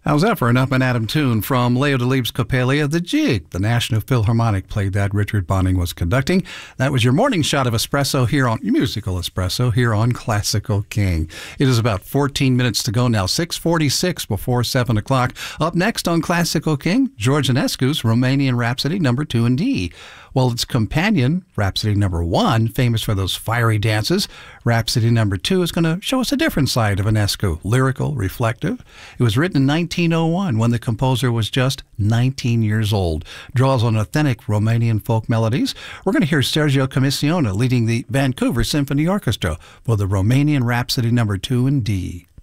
How's that for an up and Adam tune from Leo Delibes' Coppelia, The Jig? The National Philharmonic played that. Richard Bonning was conducting. That was your morning shot of espresso here on musical espresso here on Classical King. It is about 14 minutes to go now, 6:46 before 7 o'clock. Up next on Classical King, George Enescu's Romanian Rhapsody No. 2 in D. While its companion, Rhapsody No. 1, famous for those fiery dances, Rhapsody No. 2 is going to show us a different side of Enescu, lyrical, reflective. It was written in 1901 when the composer was just 19 years old. Draws on authentic Romanian folk melodies. We're going to hear Sergio Commissiona leading the Vancouver Symphony Orchestra for the Romanian Rhapsody No. 2 in D.